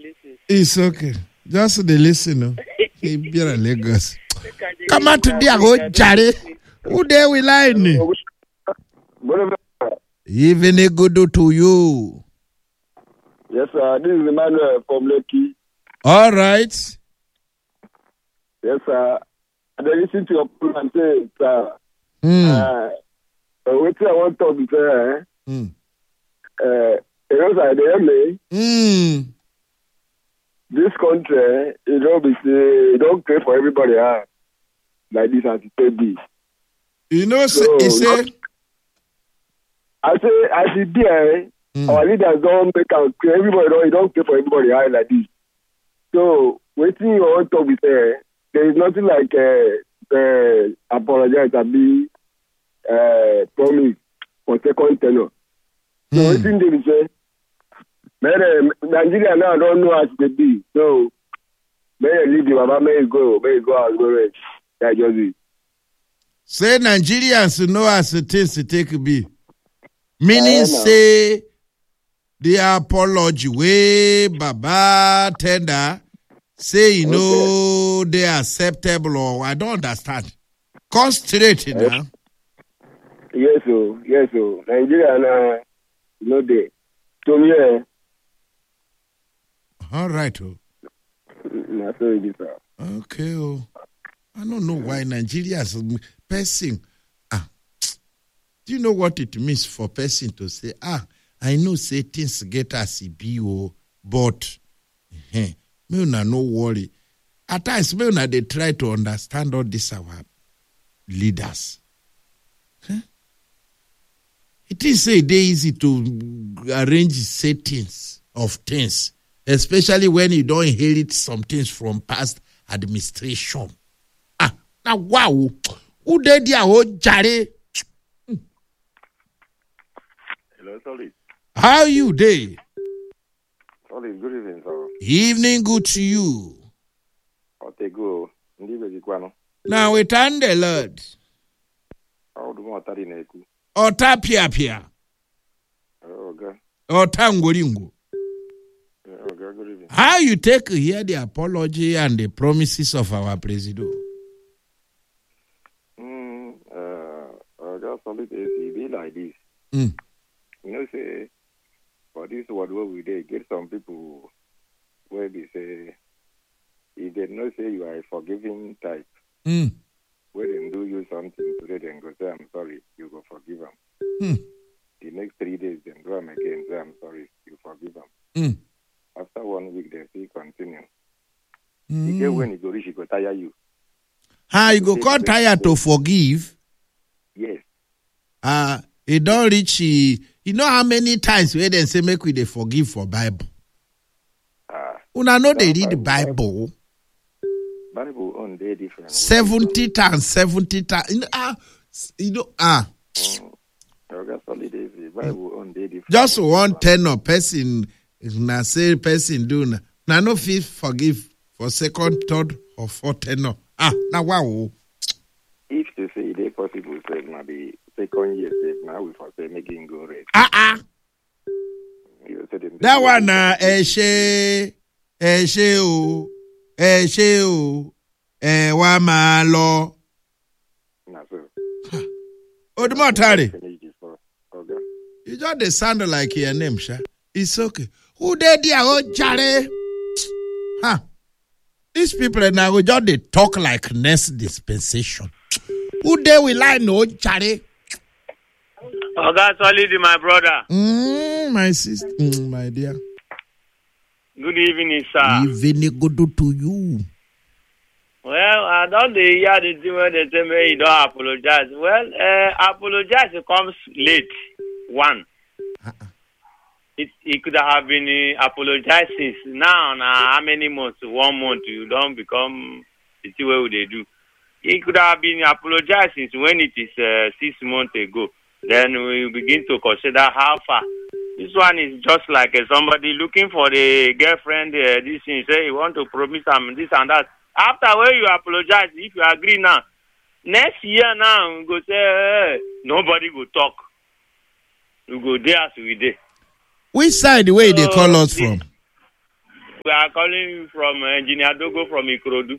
listen. It's okay. Just the listen. He be a Lagos. Come out today, I go Jare. Who there we line? Even a good to you. Yes, sir. This is Emmanuel from Lekki. All right. Yes, sir. I listen to your program, sir. What I want to talk to you know, this country, you don't pay for everybody like this as it be. You know, so, I see there, our leaders don't make out everybody, don't pay for everybody like this. So, waiting you want to talk there is nothing like apologize and be promise for second tenure. So, waiting they say, Nigeria now don't know as they be. So, may leave you, may go as well. That just it. Say Nigerians know as it is to take be. Meaning say the apology way Baba tender say they acceptable or I don't understand. Concentrate now. Yes, Nigeria now they. So yeah. All right. Okay. I don't know why Nigeria's person. Do you know what it means for person to say, I know say things get as it be, but me no worry. At times, me they try to understand all this our leaders. It is say they easy to arrange settings of things, especially when you don't inherit some things from past administration. Now wow, who did ya Jare? Hello, Solid. How you day? Solid, good evening, sir. Evening, good to you. Otego, now we turn the Lord. How do you want to neku? Ota pia. Okay. Ota ngoringo. Okay, good evening. How you take here the apology and the promises of our president? Just Solid, it be like this. You know, say, for this word where we did, get some people where they say, if they not say you are a forgiving type, when they do you something today, then go say, I'm sorry, you go forgive them. The next 3 days, then do them again, say, I'm sorry, you forgive them. After 1 week, they still continue. Again, when you go reach, it go tire you. You go call tire to forgive? Yes. It don't reach. You know how many times where they say make we they forgive for Bible. Una know they read the Bible. Bible on day different. 70 times, 70 times. You know. Bible on day different. Just 110 person. Na say person do na no fit forgive for second, third, or fourth tenor. Now wow. If they say they possible, say maybe second year, say now we for say making go rate. That one wa ma lo. Odumotari. You just they sound like your name, sha. It's okay. Who they Jare? These people now just they talk like next dispensation. Who they will I know, Jare? Oga Solid, my brother. My sister, my dear. Good evening, sir. Evening, good to you. Well, I don't hear the thing when they tell me you don't apologize. Well, apologize comes late. One. It could have been apologized since now. How many months? 1 month you don't become the way would they do. It could have been apologized since when it is 6 months ago. Then we begin to consider how far. This one is just like somebody looking for the girlfriend. This thing say you want to promise them this and that. After when you apologize, if you agree now, next year now we go say nobody go talk. We go there as we did. Which side the way they call us from? we are calling you from Engineer Dogo from Ikorodu.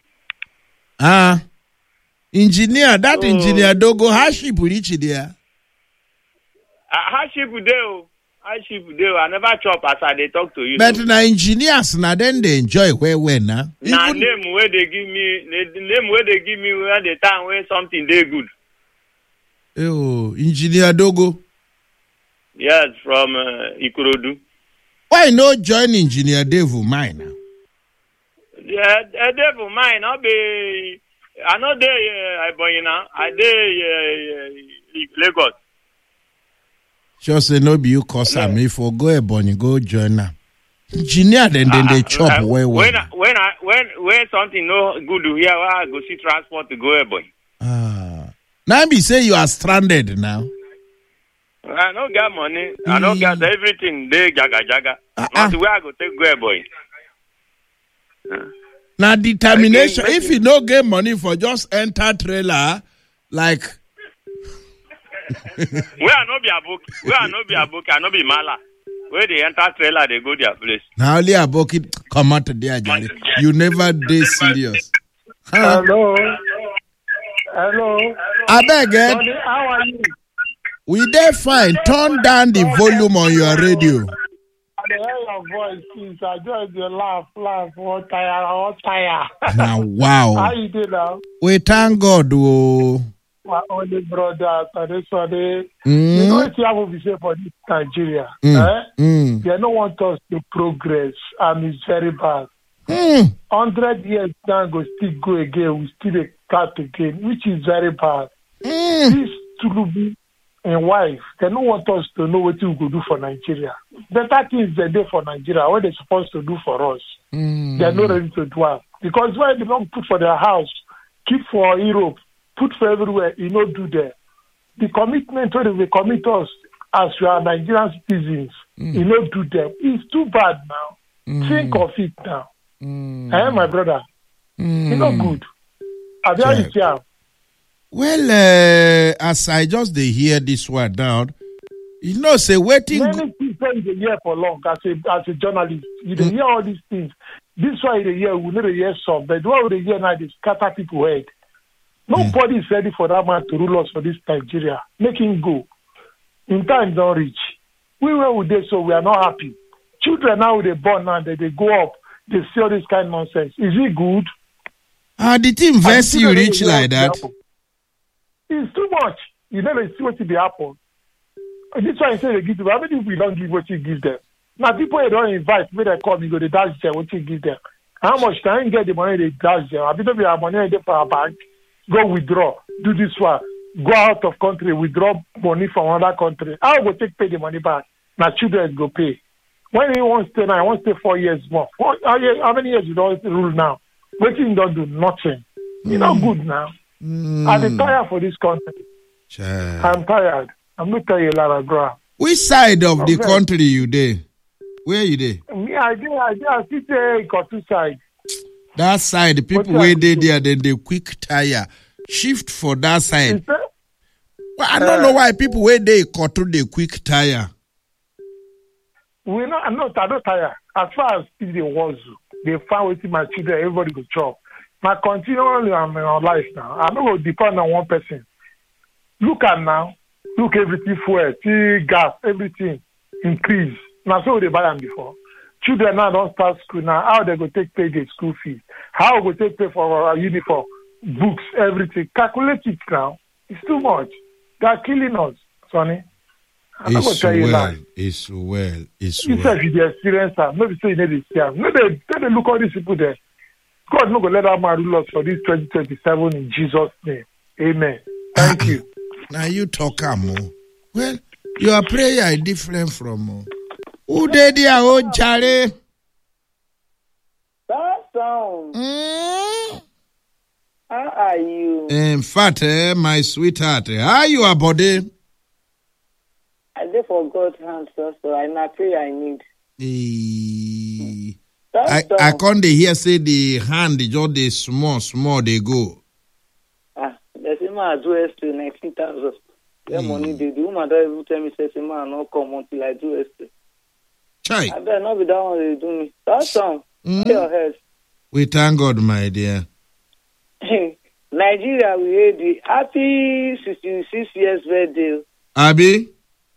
Engineer, that Engineer Dogo, how sheep reach there? How sheep dey? I never chop as I dey talk to you. But na engineers na then they enjoy where na. Na name where they give me when the time when something dey good. Oh, Engineer Dogo. Yes, from Ikorodu. Why no join Engineer Devil mine? Yeah, Devil mine. I know dey Ebonyi. I dey Lagos. Just say no be you cause am. If we go Ebonyi, go join am. Engineer then they chop well. When something no good to hear, I go see transport to go Ebonyi. Now be say you are stranded now. I don't get money. I don't get everything. They jaga. Not where I go take go Ebonyi. Now determination. If you no get money for just enter trailer, like. We are not be a book. I not be mala. Where they enter trailer, they go their place. Now only a book it come out there, Jerry. You never did serious. Hello. I beg it. How are you? We there fine. Turn down the volume on your radio. I hear your voice, please. I just laugh. What tire. Now wow. How you doing now? We thank God. Oh. My only brother, you know what you have to say for this Nigeria? They don't want us to progress, and it's very bad. 100 years now, go still go again, we still start again, which is very bad. This Tulubi and wife, they don't want us to know what we go do for Nigeria. Better things they do for Nigeria, what they're supposed to do for us. They're not ready to do it. Because why they don't put for their house, keep for Europe, put for everywhere, do there. The commitment where they commit us as we are Nigerian citizens, do them. It's too bad now. Think of it now. My brother. Good. Well, as I just hear this word down, say waiting. Many people in the hear for long as a journalist. You hear all these things. This why the year we need to hear some, but what we hear now is scatter people's head. Nobody is ready for that man to rule us for this Nigeria. Make him go. In time don't reach. We were with this, so we are not happy. Children now they born now, they go up, they see all this kind of nonsense. Is it good? The team verse you reach like that. It's too much. You never see what will happen. This why I say they give them. How many people don't give what you give them? Now people they don't invite, when they come, you go they dash them what you give them. How much can you get the money they dash them? I believe we have money for our bank. Go withdraw, do this one, go out of country, withdraw money from another country. How will take pay the money back? Now children go pay. When he wants to stay now, I want to stay 4 years more. How many years you don't rule now? Waiting don't do nothing. You're not good now. I'm tired for this country. I'm tired. I'm not tired, Lara Gra. Which side of the country you there? Where you there? Me, I still say got two sides. That side, the people where they there, then they quick tire. Shift for that side. Well, I don't know why people where they cut through the quick tire. I'm not tired. As far as if they was, they found waiting my children, everybody go chop. My continually I'm in our life now. I'm not going to depend on one person. Look at now. Look everything fuel, tea, gas, everything increase. Now so they buy them before. Children now don't start school now. How they go take pay the school fees? How go take pay for our uniform, books, everything? Calculate it now. It's too much. They are killing us, Sonny. It's well. You said you the experience, maybe say you need to see them. No, they look all these people there. God no go let that man rule us for this 2027 in Jesus' name. Amen. Thank you. Now you talk more. Well, your prayer is different from who did their own Charlie? That song. How are you? In fact, my sweetheart, how are you, body? I did for God's hands also. I pray I need. I can't hear say the hand is just the small they go. There's a man do it to 19,000. The money they do. My dad will tell me say man not come until I do it. Chai. I better not be that one they do me. That song. Your health. We thank God, my dear. Nigeria, we had the happy 66 years birthday. Abi?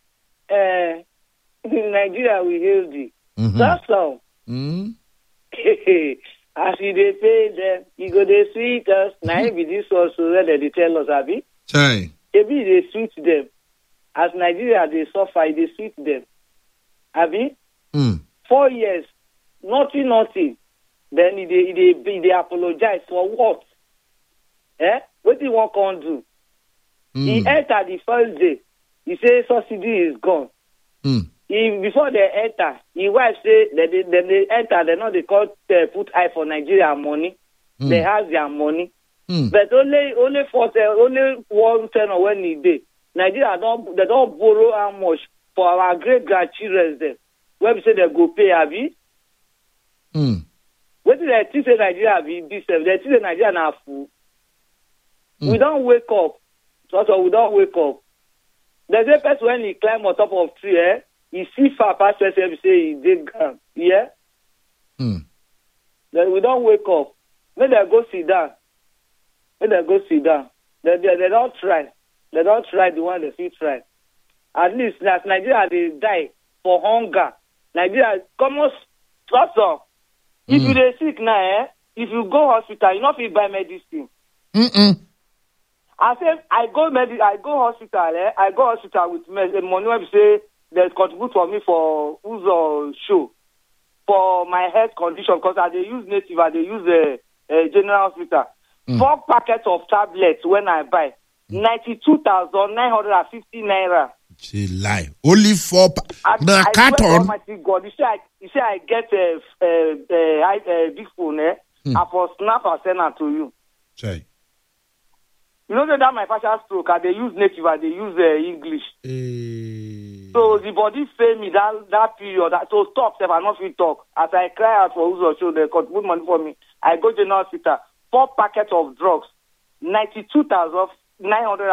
Nigeria, we hailed it. Mm-hmm. That's all. Mm-hmm. As we dey pay them, you go dey sweet us. Now, be this also where they tell us, Abi. Chai. Maybe they sweet them. As Nigeria, they suffer, they sweet them. Abi? 4 years, nothing. Then they apologize for what? What do you want to do? He entered the first day. He say subsidy is gone. Before they enter, his wife say that they enter, they know they call put eye for Nigeria money. They have their money. But only 110 or when he did. Nigeria they don't borrow how much for our great grandchildren there. Where we say they go pay Abi. What did they think say Nigeria be this? They think say Nigeria na fool. We don't wake up. So we don't wake up. There's a person when he climb on top of tree, he see far past us and say he dig ground. Yeah? Then we don't wake up. Maybe they go sit down. They don't try. They don't try the one they feel try. At least as Nigeria they die for hunger. Nigeria come on. If you dey sick now, if you go hospital, you not fit buy medicine. I say I go hospital. I go hospital with money when we say they contribute for me for who's show for my health condition because I dey use native. I dey use general hospital. 4 packets of tablets when I buy 92,950 naira. She lie. Only 4. The carton. God, you say I get a big phone. I for snap and send it to you. Say. You know that my partial stroke, they use native, they use English. So the body fail me that period. So stop, if I not fit talk. As I cry out for who's show, they contribute money for me. I go to the hospital. 4 packets of drugs, 92,950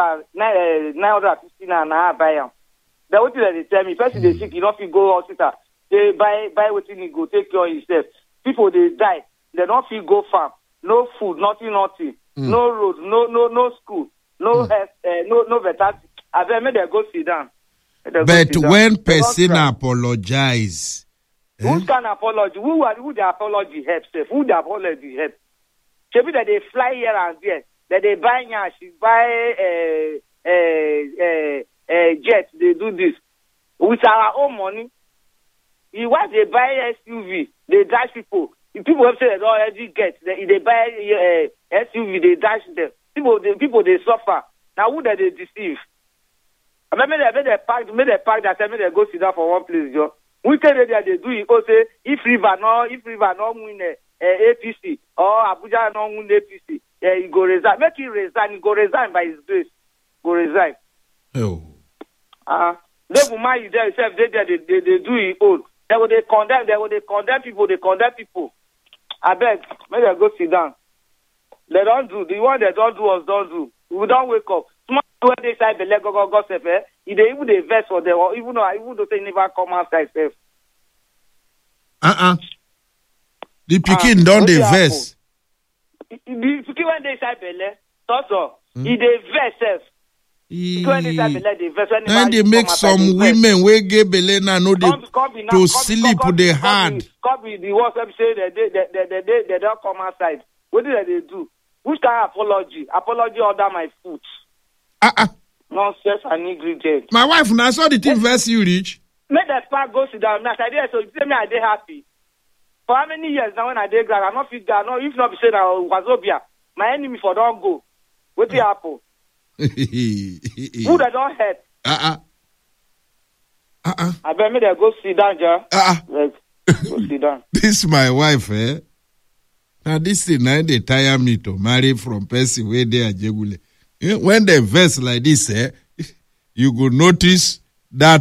and I buy them. That's what they tell me. Person they sick, you don't feel go hospital. They buy what you go take care of yourself. People they die, they don't feel go farm. No food, nothing. No road, no school, no health, no veterinary. I made them go sit down. But when person apologize, who can apology? Who the apology help? Who the apology help? Maybe that they fly here and there, that they buy jet, they do this with our own money. Once they buy SUV, they dash people. People have said they don't already get. They buy SUV, they dash them. People they suffer. Now who that they deceive? I mean, they pack that time, they go sit down for one place, Joe. We tell them that they do it. Say if river no win APC or Abuja no win APC, he go resign. Make him resign. He go resign by his grace. Go resign. Oh. They will mind you themselves. They do it own. They will condemn people. I beg, make them go sit down. They don't do. The one they don't do us don't do. We don't wake up. Small when they say the leg go self, if they even they vex for them, or even though they never come outside self. The pikin don't they vex. The pikin when they say belle, so if they vex self. And they make some women we get belle now know they to sleep they hard. Come be the ones that say they don't come outside. What do they do? Which kind of apology? Apology under my foot. Nonsense and ingredient. My wife now saw the thing verse you reach. Make the spark go sit down. As I did, so you tell me I did happy. For how many years now when I did grad, I'm not fit down. No, if not be said I was Obia, my enemy for don't go. What the apple? Who that don't help? I bet me they go sit down, ja. Go sit down. This my wife, eh? Now this thing now they tire me to marry from person where they are jegule. When they verse like this, you could notice that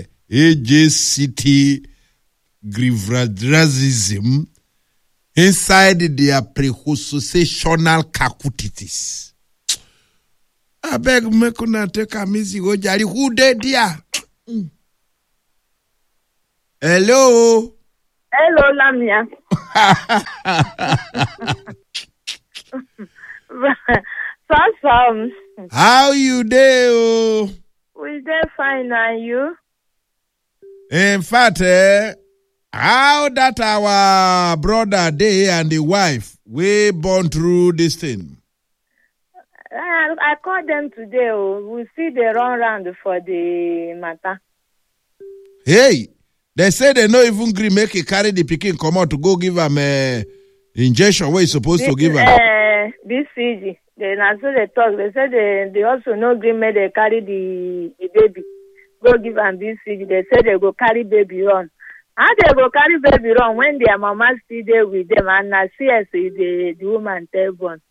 AJCT grievanceism inside their prehossociational kakutitis. I beg me kuna take a missy go jari. Who dead there? Hello? Hello, Lamia. So, How you dey? we dey fine, and you? In fact, how that our brother dey and the wife we born through this thing? I called them today. We see they run round for the matter. Hey, they say they no even agree make he carry the pikin come out to go give him injection where he's supposed to give him. BCG. They talk. They said they also no agree make they carry the baby. Go give am BCG. They say they go carry baby run. How they go carry baby run when their mama still there with them and na CS the woman tell born.